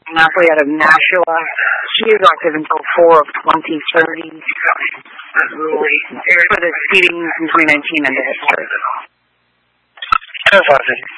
an athlete out of Nashua. She is active until 4 of 2030 for the seedings in 2019 and the history.